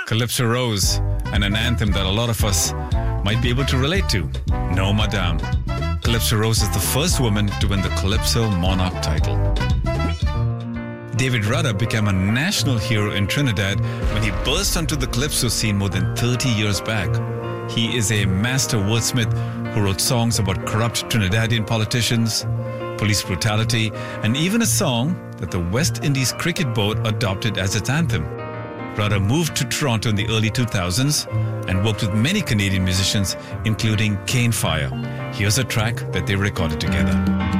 Calypso Rose, and an anthem that a lot of us might be able to relate to, No Madame. Calypso Rose is the first woman to win the Calypso Monarch title. David Rudder became a national hero in Trinidad when he burst onto the calypso scene more than 30 years back. He is a master wordsmith who wrote songs about corrupt Trinidadian politicians, police brutality, and even a song that the West Indies Cricket Board adopted as its anthem. Rudder moved to Toronto in the early 2000s and worked with many Canadian musicians, including Cane Fire. Here's a track that they recorded together.